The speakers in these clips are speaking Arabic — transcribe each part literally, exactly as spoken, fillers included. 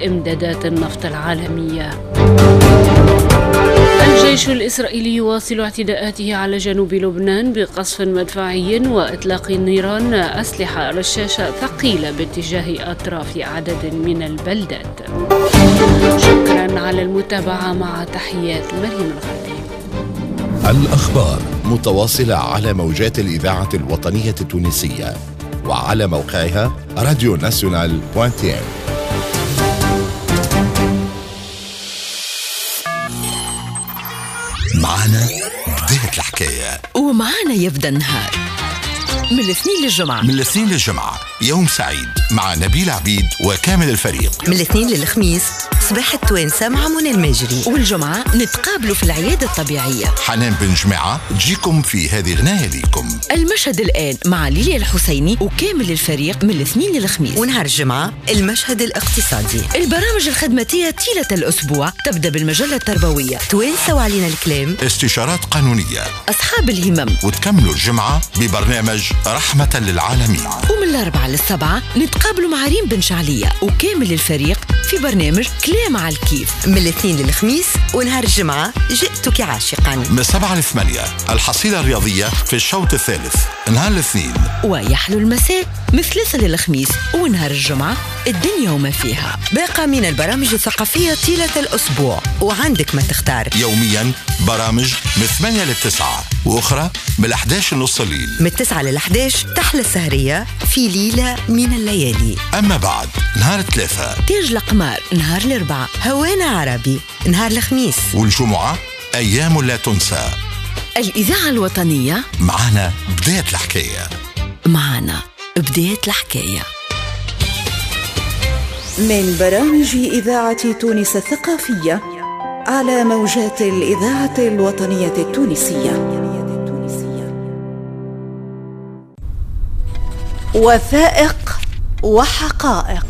إمدادات النفط العالمية. الجيش الإسرائيلي يواصل اعتداءاته على جنوب لبنان بقصف مدفعي وإطلاق نيران أسلحة رشاشة ثقيلة باتجاه أطراف عدد من البلدات. شكرا على المتابعة، مع تحيات مريم الغردي. الأخبار متواصلة على موجات الإذاعة الوطنية التونسية وعلى موقعها راديو ناسيونال دوت تي. معنا بداية الحكاية ومعنا يبدأ النهار من الاثنين للجمعة من الاثنين للجمعة يوم سعيد مع نبيل عبيد وكامل الفريق. من الاثنين للخميس صباح التوانسة مع منى الماجري. والجمعة نتقابلوا في العيادة الطبيعية. حنان بن جماعة تجيكم في هذه غناية ليكم. المشهد الآن مع ليليا الحسيني وكامل الفريق من الاثنين للخميس. ونهار الجمعة المشهد الاقتصادي. البرامج الخدماتية طيلة الأسبوع تبدأ بالمجلة التربوية توانسة وعلينا الكلام، استشارات قانونية، أصحاب الهمم، وتكملوا الجمعة ببرنامج رحمة للعالمين. ومن الأربعة للسبعة نتقابلوا مع ريم بن شعلية وكامل الفريق في برنامج كلام على الكيف من الاثنين للخميس. ونهار الجمعة جئتك عاشقا من سبعة لثمانية. الحصيلة الرياضية في الشوط الثالث نهار الاثنين. ويحلو المساء من ثلاثة للخميس. ونهار الجمعة الدنيا وما فيها. باقة من البرامج الثقافية طيلة الأسبوع وعندك ما تختار. يوميا برامج من ثمانية للتسعة وأخرى من الأحداش النص الليل. من التسعة للأحداش تحلى السهرية في ليلة من الليالي. أما بعد نهار الثلاثة تاج القمار، نهار الأربعة هوانا عربي، نهار الخميس. والجمعة أيام لا تنسى. الإذاعة الوطنية معنا بداية الحكاية. معنا بداية الحكاية من برامج إذاعة تونس الثقافية على موجات الإذاعة الوطنية التونسية. وثائق وحقائق.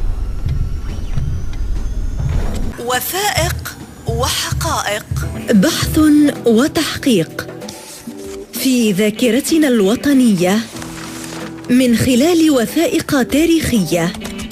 وثائق وحقائق، بحث وتحقيق في ذاكرتنا الوطنية من خلال وثائق تاريخية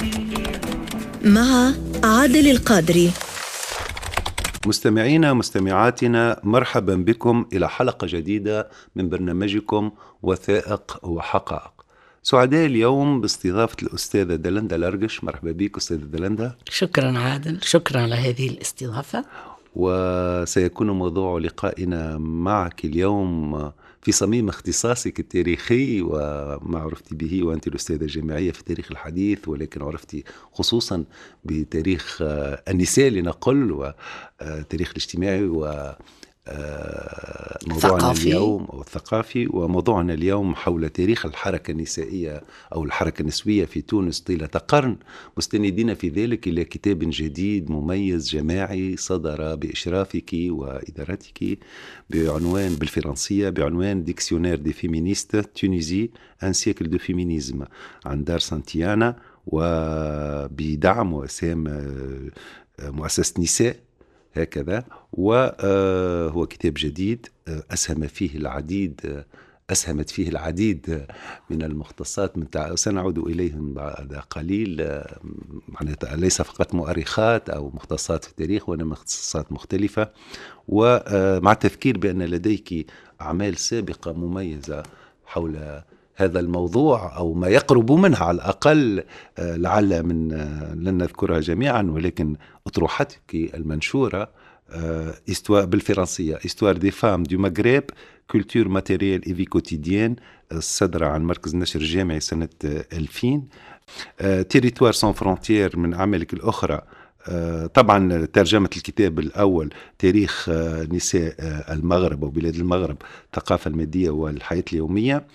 مع عادل القادري. مستمعينا ومستمعاتنا، مرحبا بكم إلى حلقة جديدة من برنامجكم وثائق وحقائق. سعداء اليوم باستضافة الأستاذة دلندا لرقش. مرحبا بك أستاذة دلندا. شكرا عادل، شكرا على هذه الاستضافة. وسيكون موضوع لقائنا معك اليوم في صميم اختصاصك التاريخي وما عرفتي به، وأنت الأستاذة الجامعية في التاريخ الحديث، ولكن عرفتي خصوصا بتاريخ النساء لنقل وتاريخ الاجتماعي و موضوعنا اليوم أو الثقافي. وموضوعنا اليوم حول تاريخ الحركة النسائية أو الحركة النسوية في تونس طيلة قرن، مستندين في ذلك إلى كتاب جديد مميز جماعي صدر بإشرافك وإدارتك بعنوان بالفرنسية بعنوان ديكسيونير دي فيمينيست تونيزي ان سيكل دو فيمينيزم عن دار سانتيانا، وبدعم وسام مؤسسة نساء هكذا. وهو كتاب جديد أسهم فيه العديد أسهمت فيه العديد من المختصات من تع... سنعود إليهم بعد قليل، معناتها ليس فقط مؤرخات أو مختصات في التاريخ وإنما مختصات مختلفة. ومع التذكير بأن لديك أعمال سابقة مميزة حول هذا الموضوع أو ما يقرب منها على الأقل، لعل من لن نذكرها جميعا ولكن أطروحتك المنشورة بالفرنسية Histoire des femmes du Maghreb Culture matérielle et vie quotidienne، صدر عن مركز النشر الجامعي سنة ألفين. Territoire sans frontières من أعمالك الأخرى. طبعا ترجمة الكتاب الأول تاريخ نساء المغرب وبلاد المغرب، الثقافة المادية والحياة اليومية،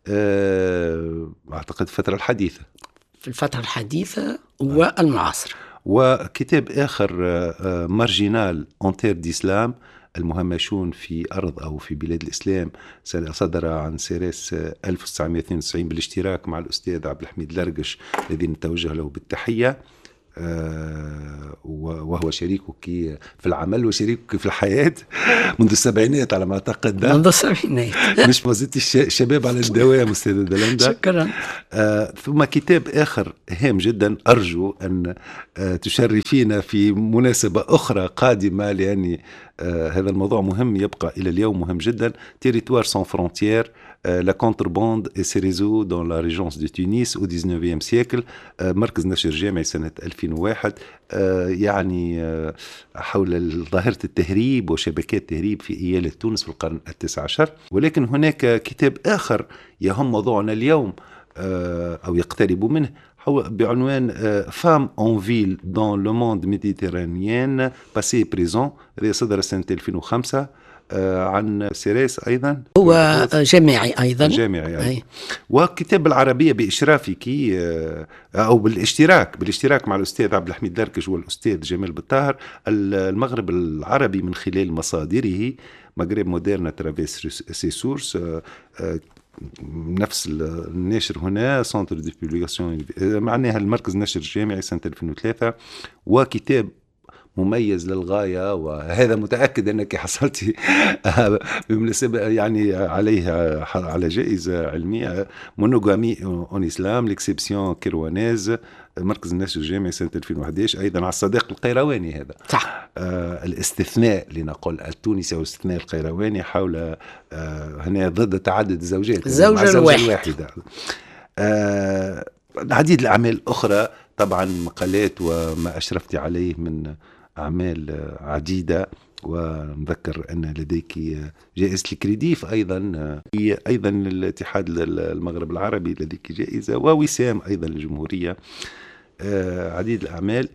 أعتقد الفترة الحديثة في الفترة الحديثة والمعاصرة. وكتاب آخر مارجينال أنتير ديسلام، المهمشون في أرض أو في بلاد الإسلام، صدر عن سيريس ألف وتسعمائة واثنين وتسعين بالاشتراك مع الأستاذ عبد الحميد لرقش الذي نتوجه له بالتحية. آه و وهو شريكك في العمل وشريكك في الحياة منذ السبعينات على ما أعتقد. منذ السبعينات مش ما زلت الشباب على الدوام أستاذة دلندا. شكرا. آه ثم كتاب آخر هام جدا أرجو أن آه تشرفينا في مناسبة أخرى قادمة، لأن آه هذا الموضوع مهم يبقى إلى اليوم مهم جدا. تيريتوار سون فرونتيير la contrebande et ses réseaux dans la région de Tunis au dix-neuvième siècle. مركز نشر جامعي سنة ألفين وواحد، يعني حول ظاهرة التهريب وشبكات التهريب في إيالة تونس في القرن التاسع عشر. ولكن هناك كتاب آخر يهم موضوعنا اليوم أو يقترب منه بعنوان فام اون فيل دون لو موند ميديتيرانيان باسي بريزون، هذا صدر سنة ألفين وخمسة عن سيريس أيضا، هو جامعي أيضا جامعي أيضا. أي. وكتاب بالعربية بإشرافك أو بالاشتراك بالاشتراك مع الأستاذ عبد الحميد دركش والأستاذ جمال بالطاهر، المغرب العربي من خلال مصادره، مغرب مودرن ترافيس سي سورس، نفس الناشر هنا سنتر دي بوبليكاسيون، معناها المركز نشر الجامعي سنة ألفين وثلاثة. وكتاب مميز للغاية، وهذا متأكد أنك حصلتي بمناسبة يعني عليه على جائزة علمية، مونوغامي اون إسلام لإكسبسيون كيروانيز، مركز النشر الجامعي سنة ألفين وأحد عشر، أيضا على الصديق القيرواني. هذا صح. آه الاستثناء لنقول التونسي أو الاستثناء القيرواني حول آه هنا ضد تعدد الزوجات، الزوجة الواحدة. آه العديد الأعمال الأخرى طبعا، مقالات وما أشرفت عليه من أعمال عديدة. ونذكر أن لديك جائزة الكريديف أيضا، أيضا الاتحاد المغرب العربي لديك جائزة، ووسام أيضا للجمهورية، عديد الأعمال.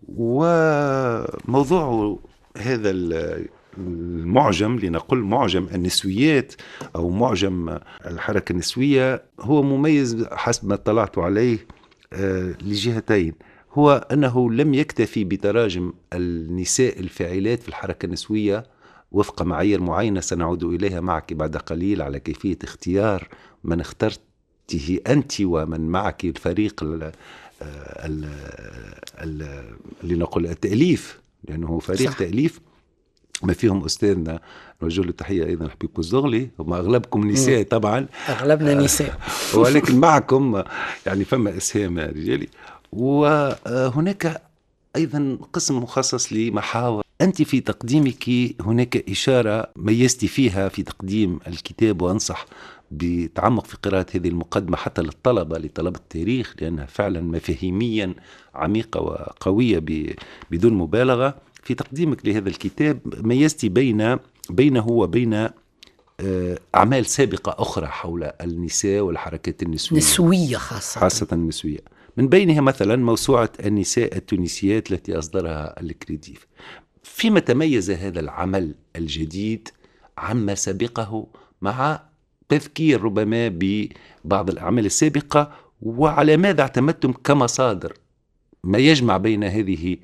وموضوع هذا المعجم، لنقل معجم النسويات أو معجم الحركة النسوية، هو مميز حسب ما اطلعت عليه لجهتين. هو أنه لم يكتفي بتراجم النساء الفاعلات في الحركة النسوية وفق معايير معينة سنعود إليها معك بعد قليل، على كيفية اختيار من اخترته أنت ومن معك الفريق ال ال ال اللي نقول التأليف، لأنه فريق صح. تأليف ما فيهم أستاذنا نوجه له التحية أيضا حبيب الزغلي، هم أغلبكم نساء طبعا، أغلبنا نساء ولكن معكم يعني فما إسهام رجالي. وهناك أيضا قسم مخصص لمحاور أنت في تقديمك، هناك إشارة ميزتي فيها في تقديم الكتاب، وأنصح بتعمق في قراءة هذه المقدمة حتى للطلبة لطلبة التاريخ، لأنها فعلا مفاهيميا عميقة وقوية بدون مبالغة. في تقديمك لهذا الكتاب ميزتي بين بينه وبين أعمال سابقة أخرى حول النساء والحركات النسوية نسوية خاصة خاصة النسوية، من بينها مثلا موسوعة النساء التونسيات التي أصدرها الكريديف. فيما تميز هذا العمل الجديد عما سبقه، مع تذكير ربما ببعض الأعمال السابقة، وعلى ماذا اعتمدتم كمصادر ما يجمع بين هذه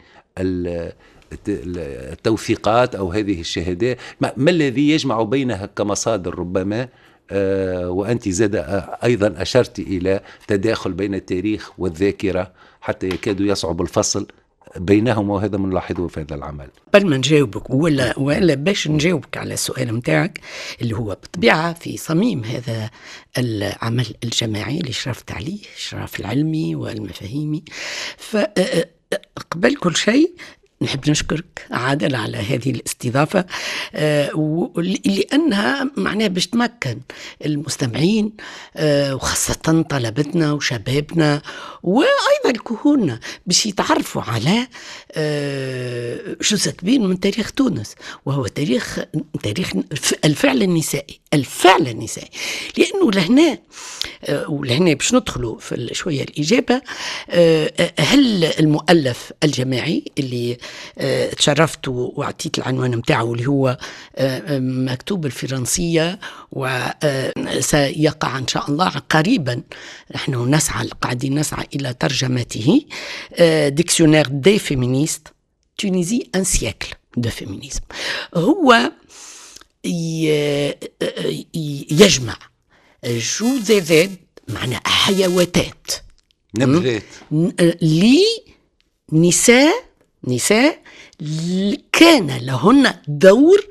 التوثيقات أو هذه الشهادات، ما الذي يجمع بينها كمصادر ربما؟ آه وأنت زاد أيضا أشرت إلى تداخل بين التاريخ والذاكرة حتى يكاد يصعب الفصل بينهما، وهذا من نلاحظه في هذا العمل. قبل ما نجاوبك ولا ولا باش نجاوبك على السؤال متاعك اللي هو بطبيعة في صميم هذا العمل الجماعي اللي شرفت عليه، الشرف العلمي والمفاهيمي، فقبل كل شيء نحب نشكرك عادل على هذه الاستضافة، آه لأنها معناها باش تمكن المستمعين، آه وخاصة طلبتنا وشبابنا وأيضا الكهولنا باش يتعرفوا على آه جزء كبير من تاريخ تونس، وهو تاريخ تاريخ الفعل النسائي الفعل النسائي لأنه لهنا آه ولهنا باش ندخلوا في شوية الإجابة. آه هل المؤلف الجماعي اللي آه تشرفت وعطيت العنوان متاعه اللي هو آه مكتوب الفرنسية وسيقع إن شاء الله قريبا، نحن نسعى قاعدين نسعى إلى ترجمته، آه ديكسيونير دي فيمينيست تونيزي ان سيكل دو فيمينيزم، هو يجمع جوزيفات معنى حيواتات نبذات لنساء نساء كان لهن دور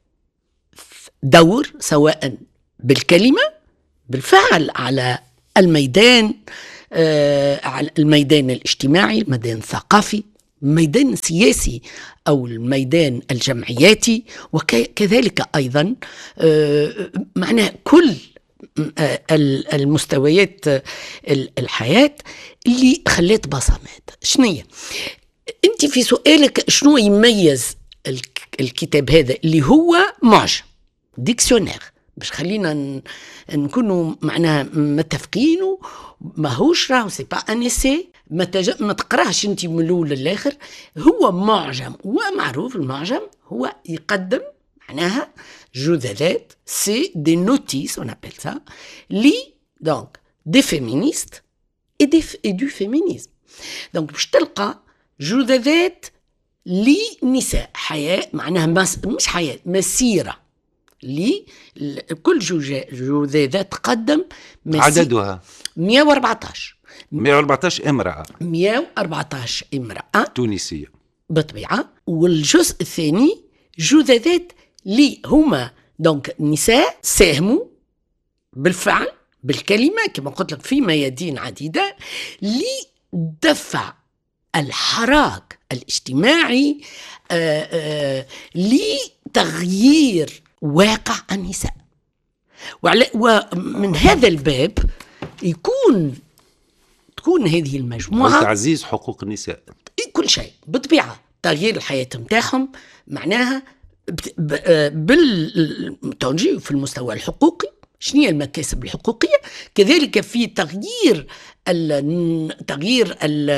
دور سواء بالكلمة بالفعل على الميدان، آه على الميدان الاجتماعي، الميدان الثقافي، الميدان السياسي أو الميدان الجمعياتي، وكذلك أيضا آه معناه كل آه المستويات الحياة اللي خلت بصمات. شنية أنت في سؤالك شنو يميز الكتاب هذا اللي هو معجم ديكسيونير، باش خلينا نكونوا معناها متفقين، ماهوش راهو سي با ان اسي، ما, تج... ما تقراش انت من الاول للاخر، هو معجم. ومعروف المعجم هو يقدم معناها جذاذات، سي دي نوتيس اون ابل سا لي دونك دي فيمينيست اي دي اي دو فيمينيزم. دونك باش تلقى جذاذات لنساء، حياه معناها مس... مش حياه، مسيره لي كل جذاذات تقدم. عددها مئة وأربعة عشر مئة وأربعة عشر امرأة مئة وأربعة عشر امرأة تونسية بالطبيعة. والجزء الثاني جذاذات لي هما دونك نساء ساهموا بالفعل بالكلمة كما قلت لك في ميادين عديدة لدفع الحراك الاجتماعي آآ آآ لتغيير واقع النساء. ومن هذا الباب يكون تكون هذه المجموعة وتعزيز حقوق النساء، كل شيء بالطبيعة، تغيير الحياة متاعهم معناها بالتوجيه في المستوى الحقوقي، شنو المكاسب الحقوقية، كذلك في تغيير تغيير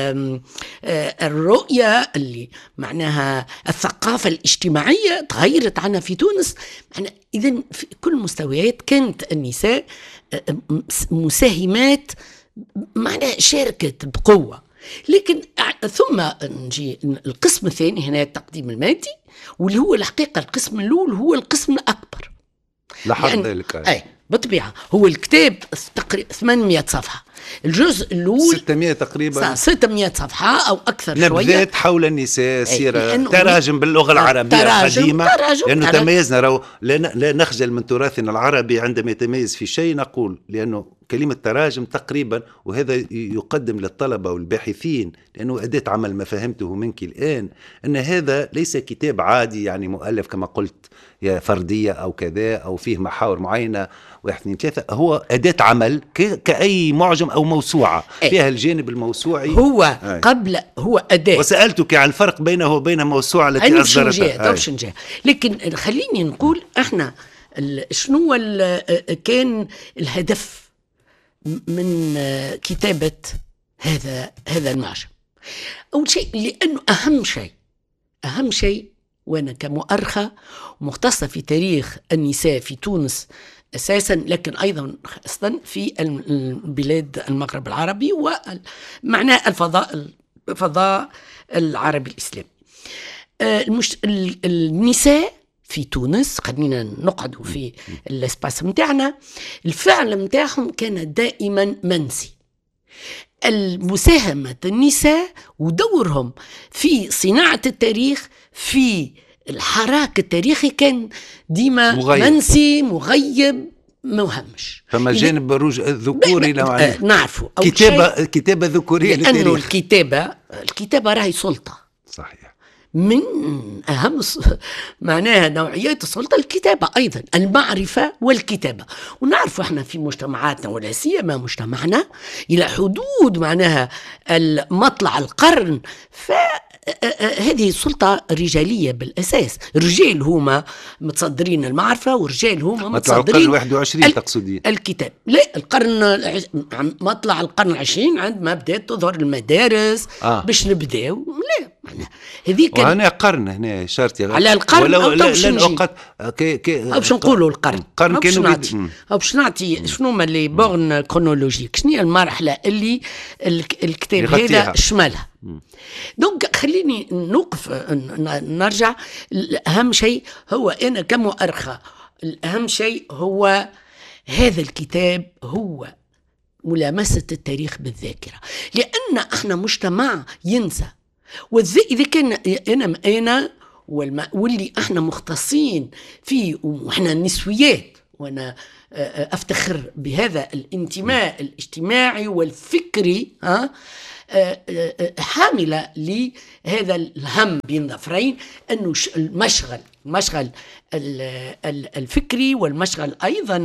الرؤية اللي معناها الثقافة الاجتماعية تغيرت عنها في تونس. إذن في كل مستويات كانت النساء مساهمات معناها شاركت بقوة. لكن ثم نجي القسم الثاني هنا التقديم المادي، واللي هو الحقيقة القسم الأول هو القسم الأكبر لحد يعني ذلك. أي بالطبيعة هو الكتاب تقريبا ثمانمئة صفحة، الجزء الأول ستمئة تقريبا، ستمئة صفحة أو أكثر شوية، نبذات حول النساء، سيرة، تراجم باللغة العربية القديمة، لأنه تميزنا رو لا نخجل من تراثنا العربي عندما يتميز في شيء نقول، لأنه كلمة تراجم تقريبا، وهذا يقدم للطلبة والباحثين لأنه أداة عمل ما فهمته منك الآن، أن هذا ليس كتاب عادي يعني مؤلف كما قلت يا فردية أو كذا أو فيه محاور معينة واحد اثنين ثلاثة، هو أداة عمل كأي معجم أو موسوعة فيها الجانب الموسوعي هو أي. قبل هو أداة. وسألتك عن الفرق بينه وبين موسوعة التي أصدرتها، لكن خليني نقول احنا شنو كان الهدف من كتابة هذا هذا المعجم. أول شيء لأنه أهم شيء أهم شيء وأنا كمؤرخة مختصة في تاريخ النساء في تونس أساسا، لكن أيضا خاصة في البلاد المغرب العربي ومعناه الفضاء الفضاء العربي الإسلامي. المش... النساء في تونس خلينا نقعدوا في الاسباس متاعنا، الفعل متاعهم كان دائما منسي. المساهمة النساء ودورهم في صناعة التاريخ في الحراك التاريخي كان ديما مغيب. منسي مغيب مهمش. فما جانب الروج الذكوري آه نعرفه كتابة كتابة ذكورية لأنه للتاريخ. الكتابة الكتابة راهي سلطة، صحيح، من أهم معناها نوعيات السلطة الكتابة أيضا، المعرفة والكتابة. ونعرف احنا في مجتمعاتنا ولا سيما مجتمعنا إلى حدود معناها مطلع القرن، ف هذه سلطة رجالية بالأساس، رجال هما متصدرين المعرفة ورجال هما متصدرين القرن واحد وعشرين تقصدين الكتاب. لا القرن مطلع القرن العشرين عندما بدأت تظهر المدارس آه. باش نبداو لا معناها هذيك وهنا قرن هنا شرطي على القرن ولو لن أوقات كي كي أو باش نقولوا القرن قرن كانوا نعطي أو باش نعطي شنو ما اللي بورن كرونولوجيك، شنو هي المرحلة اللي الكتاب هذا شملها. دونك خليني نوقف نرجع. الأهم شيء هو أنا كمؤرخة، الأهم شيء هو هذا الكتاب هو ملامسة التاريخ بالذاكرة، لأن احنا مجتمع ينسى وإذا كان أنا أنا واللي احنا مختصين فيه وإحنا النسويات، وأنا أفتخر بهذا الانتماء الاجتماعي والفكري، ها حاملة لهذا الهم بين ظفرين، أنه المشغل المشغل الفكري والمشغل أيضا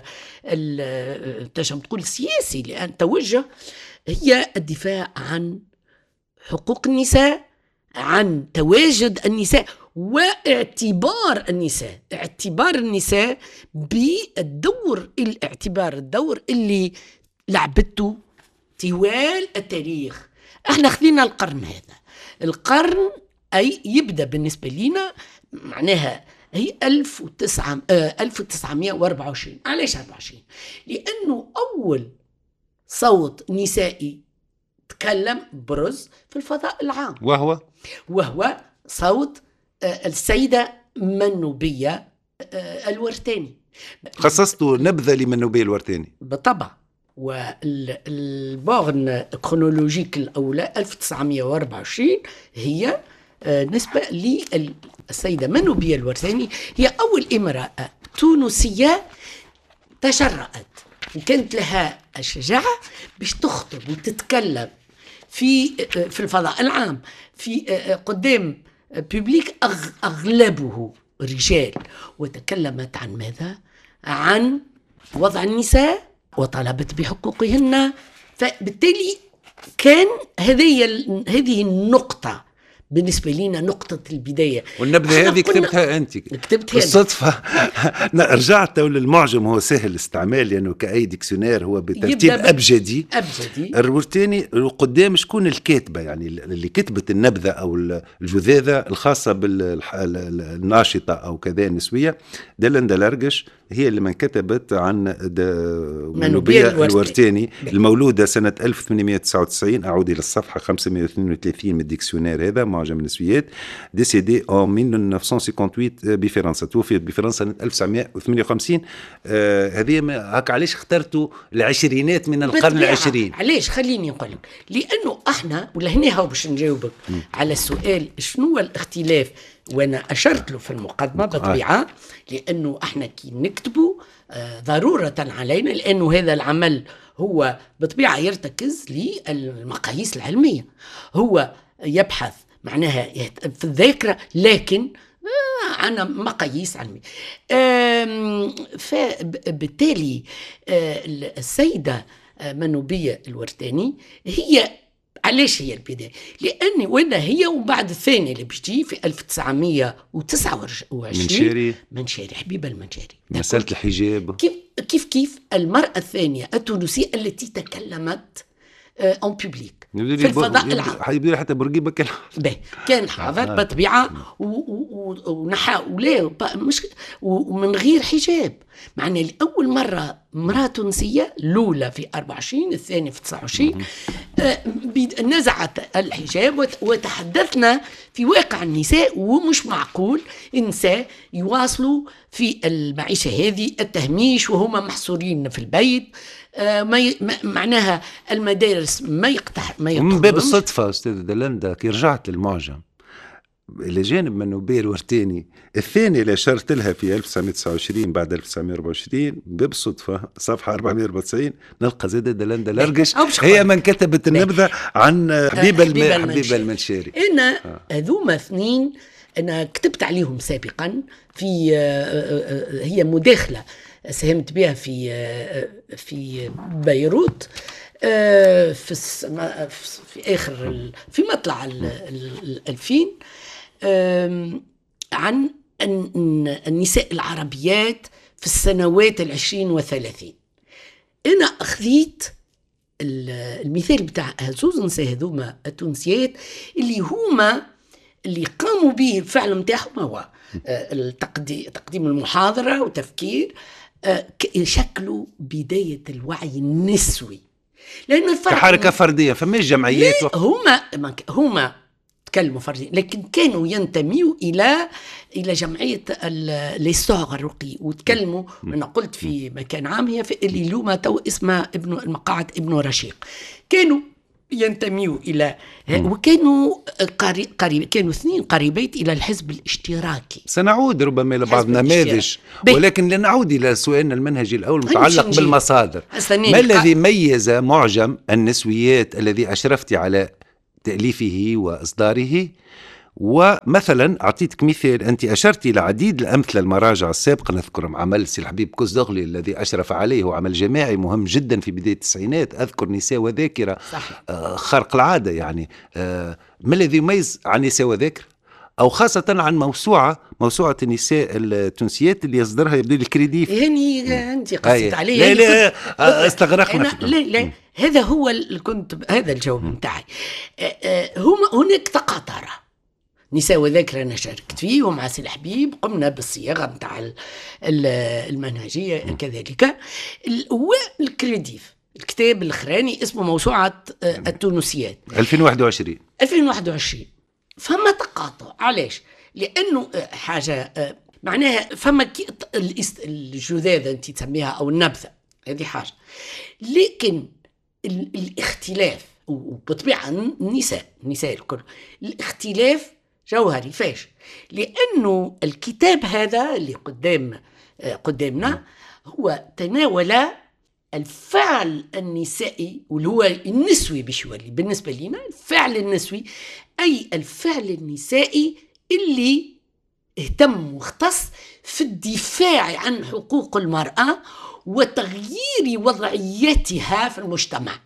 تجم تقول السياسي لأن توجه هي الدفاع عن حقوق النساء، عن تواجد النساء واعتبار النساء اعتبار النساء بالدور الاعتبار الدور اللي لعبته طوال التاريخ. احنا خذينا القرن هذا القرن أي يبدأ بالنسبة لنا معناها هي ألف وتسعمائة وأربعة وعشرين. علاش أربعة وعشرين؟ لأنه أول صوت نسائي تكلم برز في الفضاء العام، وهو وهو صوت السيدة منوبية الورتاني. خصصت نبذة لمنوبية الورتاني بالطبع، والبورن كرونولوجيك الأولى ألف وتسعمائة وأربعة وعشرين هي نسبة للسيدة منوبية الورتاني، هي أول امرأة تونسية تشرأت وكانت لها الشجاعة باش تخطب وتتكلم في في الفضاء العام في قدام بيبليك أغلبه رجال، وتكلمت عن ماذا؟ عن وضع النساء وطلبت بحقوقهن. فبالتالي كان هذه هذه النقطة بالنسبة لنا نقطة البداية. والنبذة هذه كتبتها أنت؟ كتبتها بالصدفة. رجعت للمعجم، هو سهل الاستعمال لأنه يعني كأي ديكسيونير هو بترتيب أبجدي. أبجدي. الورتاني قدام شكون الكاتبة، يعني اللي كتبت النبذة أو الجذاذة الخاصة بالناشطة أو كذا النسوية، دلندا لارجش هي اللي من كتبت عن منوبية الورتاني المولودة سنة ألف وثمانمائة وتسعة وتسعين. أعود إلى الصفحة خمسمائة واثنين وثلاثين من الديكسيونير هذا معجم النسويات. ديسيدي أو ألف وتسعمائة وثمانية وخمسين بفرنسا، توفيت بفرنسا سنة ألف وتسعمائة وثمانية وخمسين. آه هذه هكا. علاش اخترتوا العشرينات من القرن العشرين؟ علاش؟ خليني نقول لك، لأنه احنا ولا هنا هاو باش نجاوبك م. على السؤال شنو الاختلاف، وانا اشرت له في المقدمه بطبيعه، لانه احنا كي نكتبوا آه ضروره علينا، لانه هذا العمل هو بطبيعه يرتكز للمقاييس العلميه، هو يبحث معناها في الذاكره لكن آه عن مقاييس علميه. فبالتالي آه السيده منوبيه الورتاني هي علاش هي البداية؟ لأني وانا هي وبعد الثانية اللي بيجي في ألف وتسعمائة وتسعة وعشرين منشاري منشاري حبيبة المنشاري، مسألة الحجاب، كيف كيف كيف المرأة الثانية التونسية التي تكلمت اون بيبليك في الفضاء العام. حيبدو حتى بورقيبة كان كان حاضر بطبيعة ونحاول مش ومن غير حجاب. معنا لأول مرة امرأة تونسية الأولى في أربعة وعشرين، الثانية في تسعة وعشرين نزعت الحجاب. وتحدثنا في واقع النساء، ومش معقول النساء يواصلوا في المعيشة هذه التهميش وهم محصورين في البيت. ما معناها المدارس ما يقتح ما من باب الصدفة أستاذ دلندا كي رجعت للمعجم إلى جانب منوبية الورتاني الثانية اللي أشرت لها في ألف وتسعمائة وتسعة وعشرين بعد ألف وتسعمائة وأربعة وعشرين، باب الصدفة صفحة أربعمائة وأربعة وتسعين نلقى زادة دلندا لارجش هي من كتبت النبذة عن حبيبة الم... حبيبة المنشاري. أنا هذوما اثنين أنا كتبت عليهم سابقا في هي مداخلة ساهمت بها في في بيروت في في آخر في مطلع الألفين عن النساء العربيات في السنوات العشرين وثلاثين. أنا أخذيت المثال بتاع هزوز نساء هذوما التونسيات اللي هما اللي قاموا به الفعل متاعهم هو تقديم المحاضرة وتفكير شكلوا بداية الوعي النسوي، لأنه الفرق كحركة فردية فماش جمعيات و... هما هما تكلموا فرديا لكن كانوا ينتميوا إلى إلى جمعية الإصلاح الرقي وتكلموا. أنا قلت في مكان عام هي في اللي لوما تو اسمها ابن المقاعد ابن رشيق، كانوا ينتميوا إلى وكانوا قريب قريب كانوا اثنين قريبات إلى الحزب الاشتراكي. سنعود ربما إلى بعض نماذج، ولكن لنعود إلى سؤالنا المنهجي الأول المتعلق بالمصادر. ما الذي ميز معجم النسويات الذي أشرفت على تأليفه وإصداره؟ ومثلا أعطيتك مثال، أنت أشرت إلى عديد الأمثلة المراجع السابقة، نذكر عمل سي الحبيب كوزدغلي الذي أشرف عليه، وعمل جماعي مهم جدا في بداية التسعينات، أذكر نساء وذاكرة آه خارق العادة يعني. آه ما الذي يميز عن نساء وذاكرة، أو خاصة عن موسوعة موسوعة النساء التونسيات اللي يصدرها يبدو الكريديف؟ يعني أنت قصدت عليه. لا لا آه استغرقنا. لا لا هذا هو كنت هذا الجواب متاعي. هما هناك تقاطرة نساء وذاكرة أنا شاركت فيه ومع سي الحبيب، قمنا بالصياغة متاع المنهجية كذلك. والكريديف الكتاب الأخراني اسمه موسوعة التونسيات ألفين وواحد وعشرين ألفين وواحد وعشرين. فما تقاطع، علاش؟ لأنه حاجة معناها فما الجذاذة أنت تسميها أو النبذة، هذه حاجة. لكن الاختلاف وبطبيعة النساء النساء الكل الاختلاف جوهري. فاش؟ لأنه الكتاب هذا اللي قدام قدامنا هو تناول الفعل النسائي واللي هو النسوي بشوالي بالنسبة لنا، الفعل النسوي أي الفعل النسائي اللي اهتم واختص في الدفاع عن حقوق المرأة وتغيير وضعيتها في المجتمع.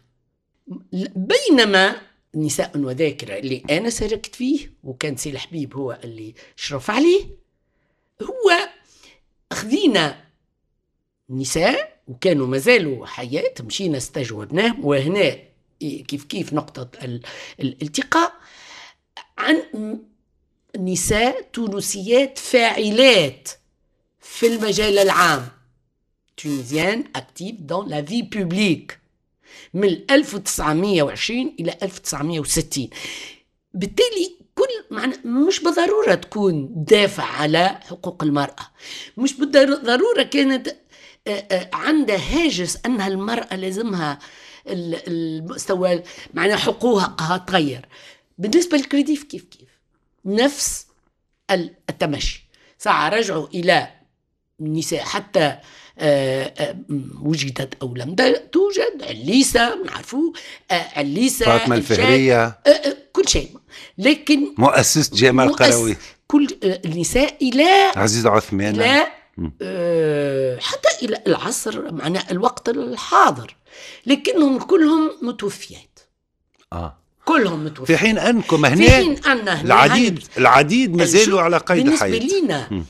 بينما نساء وذاكرة اللي أنا شاركت فيه وكان سي الحبيب هو اللي شرف عليه، هو أخذينا نساء وكانوا مازالوا حياة، مشينا استجوبناهم، وهنا كيف كيف نقطة الالتقاء عن نساء تونسيات فاعلات في المجال العام، تونسيان أكتيف دون لا في بوبليك من ألف وتسعمية وعشرين إلى ألف وتسعمية وستين. بالتالي كل معنى مش بالضرورة تكون دافع على حقوق المرأة، مش بالضرورة كانت عندها هاجس أنها المرأة لازمها المستوى معنى حقوقها تغير. بالنسبة للكريديف كيف كيف نفس التمشي. ساعة رجعوا إلى النساء حتى آآ آآ وجدت أو لم توجد، عليسة نعرفوا، عليسة فاطمة الفهرية، كل شيء، لكن مؤسس جامع القروي، كل النساء إلى عزيز عثمان، إلى حتى إلى العصر معنا الوقت الحاضر، لكنهم كلهم متوفيات. آه كلهم متوفيات، في حين أنكم هنا العديد العديد ما زالوا على قيد الحياة. بالنسبة لنا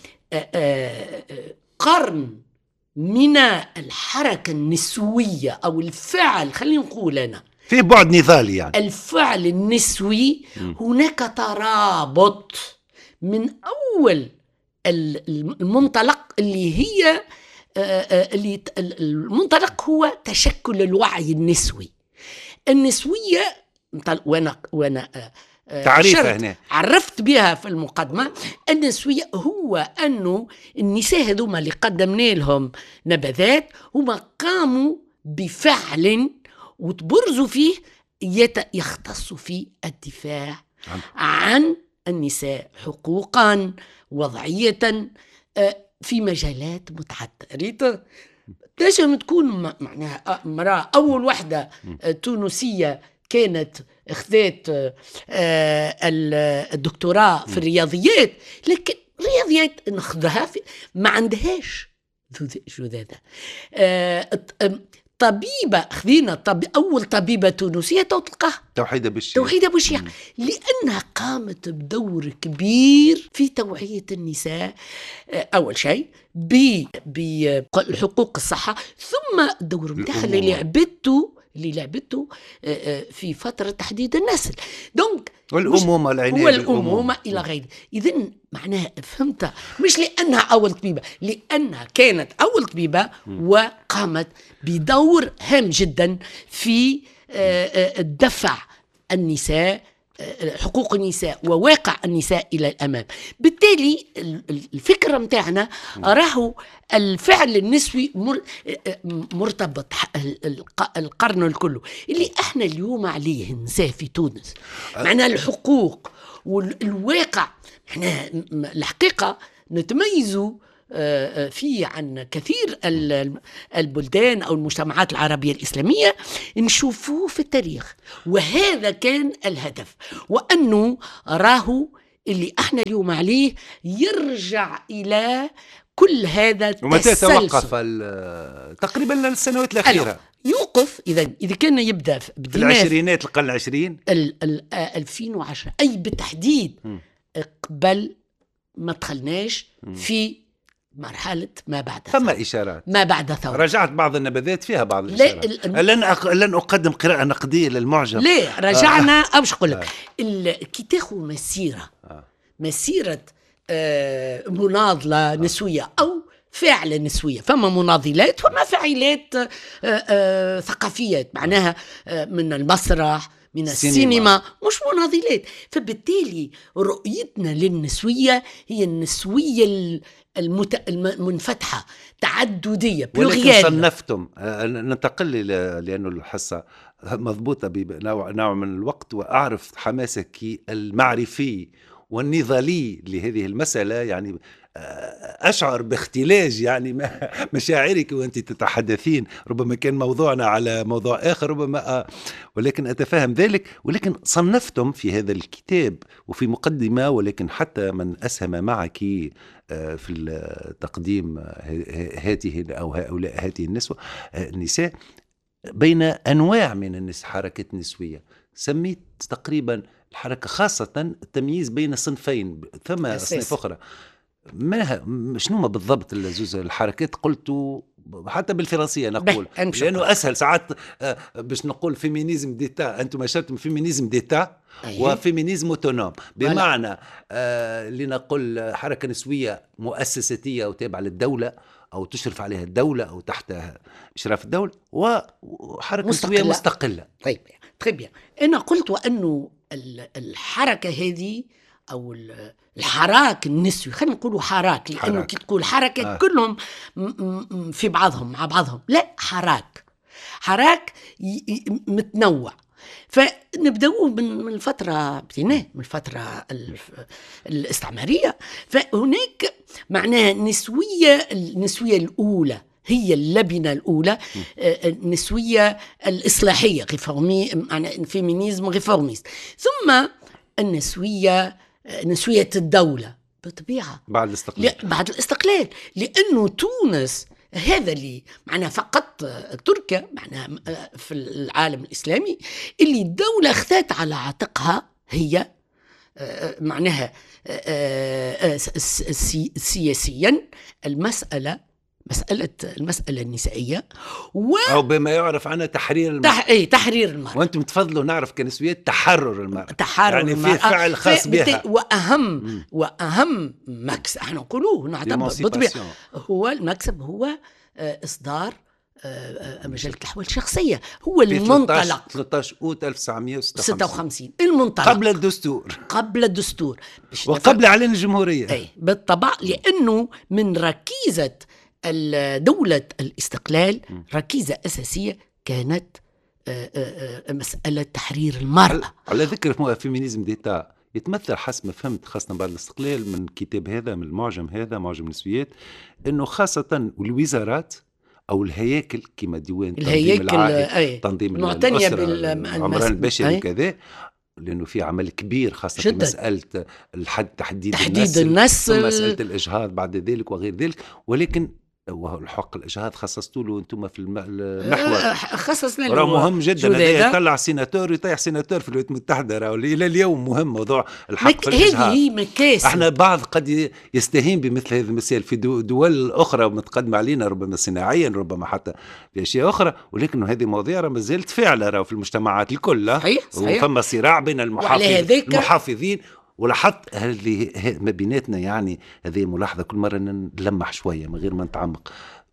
قرن من الحركة النسوية أو الفعل، خلينا نقول أنا في بعد نضالي يعني الفعل النسوي. م. هناك ترابط من أول المنطلق اللي هي اللي المنطلق هو تشكل الوعي النسوي النسوية. وانا وانا تعريفها هنا عرفت بها في المقدمة. النسوية هو أنه النساء هذوما اللي قدمنا لهم نبذات هما قاموا بفعل وتبرزوا فيه يختص في الدفاع عن النساء حقوقا وضعية في مجالات متعددة. لازم تكون معناها امرأة أول واحدة تونسية كانت اخذت الدكتوراه في الرياضيات، لكن رياضيات ناخذها ما عندهاش جذاذة. طبيبة خذينا طب أول طبيبة تونسية تلقاها توحيدة بوشيع توحيدة بوشيع لأنها قامت بدور كبير في توعية النساء أول شيء بحقوق الصحة، ثم الدور متاعها اللي لعبته اللي لعبته في فترة تحديد النسل، دونك والأمومة العناية والأمومة إلى غيره. إذن معناها فهمتها مش لأنها أول طبيبة، لأنها كانت أول طبيبة وقامت بدور هام جدا في الدفع النساء حقوق النساء وواقع النساء إلى الأمام. بالتالي الفكرة متاعنا راهو الفعل النسوي مرتبط القرن الكله اللي احنا اليوم عليه نساه في تونس. معناها الحقوق والواقع احنا الحقيقة نتميزوا في عن كثير البلدان أو المجتمعات العربية الإسلامية نشوفوه في التاريخ، وهذا كان الهدف، وأنه راهو اللي احنا اليوم عليه يرجع إلى كل هذا التسلسل. ومتى توقف تقريبا السنوات الأخيرة؟ يوقف إذا إذا كان يبدأ في العشرينات القرن العشرين ألفين وعشرة أي بالتحديد م. قبل ما دخلناش في مرحلة ما بعد ثم إشارات ما بعد ثورة. رجعت بعض النبذات فيها بعض الإشارات. لا لن أق... لن أقدم قراءة نقدية للمعجم. لا رجعنا آه. أو شقول لك آه. كي تاخذ مسيرة آه. مسيرة آه مناضلة نسوية أو فعل نسوية، فما مناضلات وما فاعلات آه آه ثقافيات، معناها آه من المسرح من السينما, السينما مش مناضلات. فبالتالي رؤيتنا للنسوية هي النسوية المت... المنفتحة تعددية. ولكن صنفتم ننتقل لأنه الحصة مضبوطة بنوع نوع من الوقت، وأعرف حماسك المعرفي والنضالي لهذه المسألة، يعني أشعر باختلاج يعني مشاعرك وأنت تتحدثين. ربما كان موضوعنا على موضوع آخر ربما، ولكن أتفهم ذلك. ولكن صنفتم في هذا الكتاب وفي مقدمة، ولكن حتى من أسهم معك في تقديم هذه أو هؤلاء هذه النسوة النساء بين أنواع من النساء حركة نسوية، سميت تقريبا الحركة خاصة التمييز بين صنفين، ثم أصناف أخرى. ما شنو ما بالضبط الزوز الحركات؟ قلت حتى بالفرنسية نقول لأنه أسهل ساعات باش نقول فيمينيزم ديتا، أنتم أشرتم فيمينيزم ديتا وفيمينيزم اوتونوم، بمعنى آه لنقول حركة نسوية مؤسساتية أو تابعة للدولة أو تشرف عليها الدولة أو تحت إشراف الدولة، وحركة مستقلة. نسوية مستقلة. طيب طيب أنا قلت وأنه الحركة هذه أو الحراك النسوي، خلينا نقولوا حراك، لأنه كي تقول حركة آه. كلهم في بعضهم مع بعضهم، لا حراك حراك متنوع. فنبدأوا من الفترة بديناه من الفترة الاستعمارية. فهناك معناها النسوية النسوية الأولى هي اللبنة الأولى، النسوية الإصلاحية غيفورمي، معنى فيمينيزم غيفورميست، ثم النسوية نسوية الدولة بطبيعة بعد الاستقلال. بعد الاستقلال، لأنه تونس هذا اللي معناه فقط تركيا معناه في العالم الإسلامي اللي الدولة اخذت على عاتقها هي معناها سياسيا المسألة مسألة المسألة النسائية و... أو بما يعرف عنها تحرير المرأة. تح... أي تحرير المرأة. وأنتم تفضلوا نعرف كنسويات تحرر المرأة، تحرر يعني المرأة. في فعل خاص بها. وأهم م. وأهم مكسب احنا نقولوه نعتبر بالطبيعة هو المكسب هو إصدار مجلة الأحوال الشخصية، هو المنطلق ثلاثة عشر أوت ألف وتسعمائة وستة وخمسين المنطلق قبل الدستور قبل الدستور وقبل إعلان الجمهورية. أي بالطبع، لأنه من ركيزة دولة الاستقلال ركيزة أساسية كانت مسألة تحرير المرأة. على ذكر فيمينيزم ديتا، يتمثل حسب ما فهمت خاصة بعد الاستقلال من كتاب هذا من المعجم هذا معجم النسويات، أنه خاصة الوزارات أو الهياكل كما ديوان تنظيم العائلة تنظيم الأسرة العمران البشري وكذا، لأنه في عمل كبير خاصة في مسألة الحد تحديد, تحديد النسل, النسل ومسألة الإجهاض بعد ذلك وغير ذلك. ولكن والحق الإجهاض خصصتوا له أنتم في المحور، خصصنا له مهم جدا. يطلع سيناتور يطيح سيناتور في الولايات المتحدة، إلى اليوم مهم موضوع الحق في الإجهاض. هذه مكاسب. احنا بعض قد يستهين بمثل هذه المسائل في دول أخرى متقدمة علينا، ربما صناعيا ربما حتى في أشياء أخرى، ولكن هذه مواضيع ما زالت فعلا في المجتمعات الكل. صحيح صحيح. وفما صراع بين المحافظ المحافظين. ولاحظت هذه ما بيناتنا، يعني هذه ملاحظة كل مرة نلمح شوية من غير ما نتعمق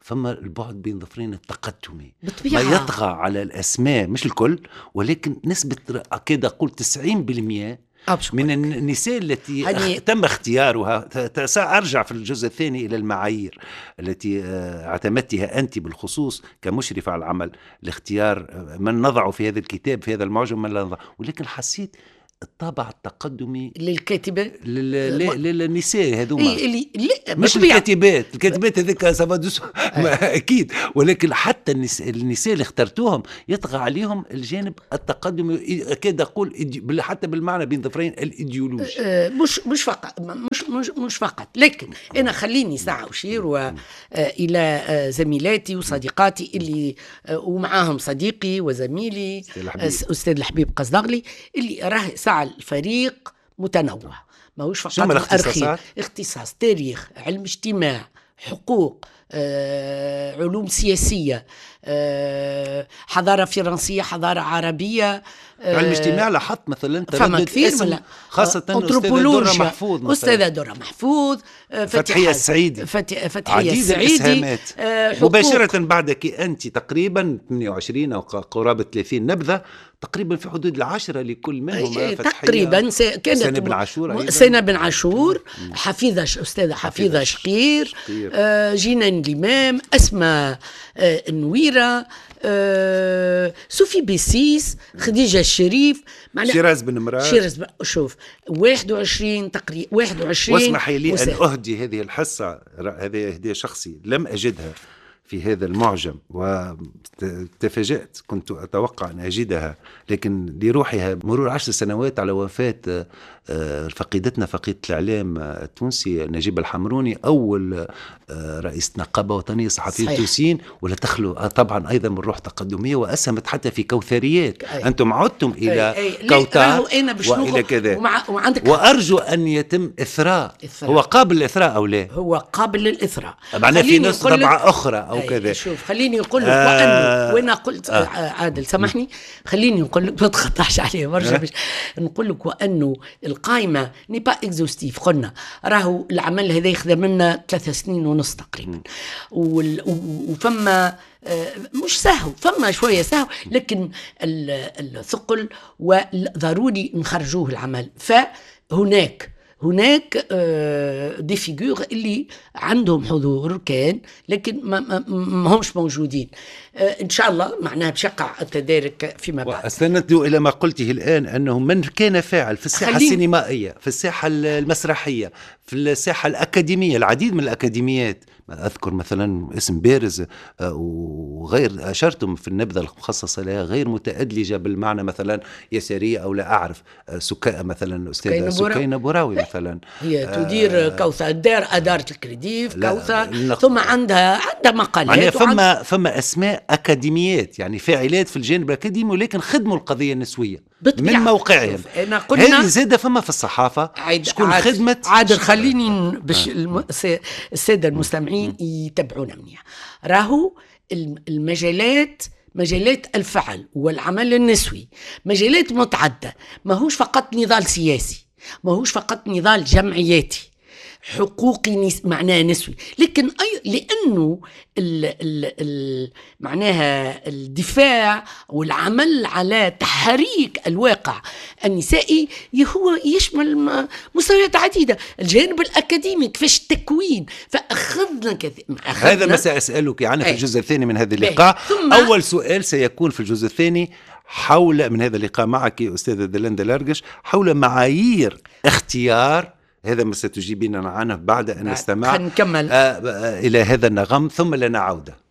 فما البعد بين ظفرين التقدمي بالطبيعة. ما يطغى على الأسماء، مش الكل ولكن نسبة أكيد أقول تسعين بالمئة من النساء التي يعني تم اختيارها. سأرجع في الجزء الثاني إلى المعايير التي اعتمدتها أنت بالخصوص كمشرفة على العمل لاختيار من نضعه في هذا الكتاب في هذا المعجم من لا نضع، ولكن حسيت الطابع التقدمي للكاتبة للنساء هذوما اللي مش الكاتبات الكاتبات هذيك سافادوس اكيد، ولكن حتى النساء, النساء اللي اخترتوهم يطغى عليهم الجانب التقدمي، اكاد اقول حتى بالمعنى بين ظفرين الايديولوجي. مش مش فقط مش مش مش فقط لكن انا خليني ساعه اشير والى زميلاتي وصديقاتي اللي ومعاهم صديقي وزميلي استاذ الحبيب قصدغلي اللي راه سعى الفريق متنوع، ماهوش فقط الاختصاصات، اختصاص تاريخ، علم اجتماع، حقوق، آه، علوم سياسية، آه، حضارة فرنسية، حضارة عربية، آه، علم اجتماع. لاحظت مثلا فما كثير من خاصة أستاذة درة محفوظ أستاذة درة محفوظ، فتحية السعيدي، فتحية السعيدي، آه، مباشرة بعدك أنت تقريبا ثمانية وعشرين أو قرابة ثلاثين نبذة تقريبا في حدود العشرة لكل منهم. تقريبا كانت سنة بن عاشور، سنة بن عاشور، حفيظة أستاذة حفيظة شقير، آه، جنان الإمام، أسماء آه، النويرة، آه، صوفي بيسيس، خديجة الشريف، شيراز بن مراد، شيراز. شوف واحد وعشرين تقريبا واحد وعشرين. واسمح لي أن أهدي هذه الحصة، هذه هدية شخصي لم أجدها في هذا المعجم وتفاجأت، كنت أتوقع أن أجدها، لكن لروحها مرور عشر سنوات على وفاة فقيدتنا فقيدة الإعلام التونسي نجيب الحمروني، أول رئيس نقابة وطنية صحفيين تونسيين، ولا تخلو طبعا أيضا من روح تقدمية، وأسهمت حتى في كوثريات. أي. أنتم عدتم إلى كوثر وإلى كذا، وأرجو أن يتم إثراء. هو قابل للإثراء أو لا؟ هو قابل للإثراء، معناه في نص طبعة أخرى أو كذا. شوف خليني أقول لك آه وأنه وأنا قلت آه عادل سامحني خليني نقول لك ما تقطعش عليه برشا باش نقول لك وأنه القائمة نيبا إكزوستيف. قلنا راهو العمل هذا يخدم لنا ثلاث سنين ونص تقريبا، وفما مش سهو، فما شوية سهو، لكن الثقل وضروري نخرجوه العمل. فهناك هناك دي فيجور اللي عندهم حضور كان لكن ما, ما, ما همش موجودين. إن شاء الله معناها بشقع التدارك فيما بعد. واستند إلى ما قلته الآن أنه من كان فاعل في الساحة خلين... السينمائية، في الساحة المسرحية، في الساحة الأكاديمية، العديد من الأكاديميات، أذكر مثلا اسم بارز وغير أشرتم في النبذة المخصصة لها غير متأدلجة بالمعنى مثلا يسارية أو لا أعرف، سكاء مثلا أستاذة سكينة بوراوي مثلا، هي تدير آه كوثر الدار أدارة الكريديف كوثر، ثم عندها عندها مقالات يعني فما وعند... فما أسماء أكاديميات يعني فاعلات في الجانب الأكاديمي، ولكن خدموا القضية النسوية من موقعهم. هذه زادة فما في الصحافة شكون خدمت عادل. خليني باش آه. السادة المستمعين يتبعونا منيح. راهو المجالات مجالات الفعل والعمل النسوي مجالات متعددة، ماهوش فقط نضال سياسي، ماهوش فقط نضال جمعياتي حقوقي نس... معناها نسوي، لكن أي... لأنه ال... ال... ال... معناها الدفاع والعمل على تحريك الواقع النسائي هو يشمل مستويات عديدة. الجانب الأكاديمي كيفاش التكوين، فأخذنا كثير. هذا ما سأسألك عنه في الجزء الثاني من هذا اللقاء. أول سؤال سيكون في الجزء الثاني حول من هذا اللقاء معك أستاذة دلندا لارجش حول معايير اختيار، هذا ما ستجيبين عنه بعد أن نستمع نكمل آه آه إلى هذا النغم ثم لنا عودة.